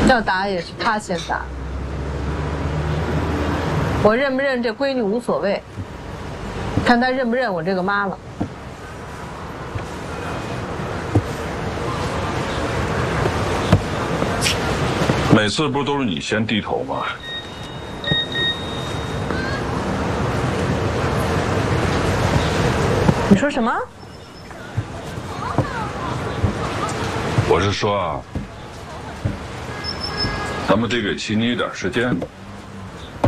要打也是他先打，我认不认这闺女无所谓，看他认不认我这个妈了。 每次不都是你先低头吗？ 你说什么？ 我是说啊，咱们得给齐妮一点时间。